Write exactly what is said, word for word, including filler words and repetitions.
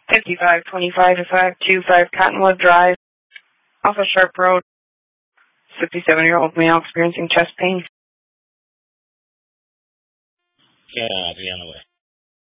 fifty-five twenty-five to five two five Cottonwood Drive, off of Sharp Road. fifty-seven-year-old male experiencing chest pain. Yeah, I'll be on the way.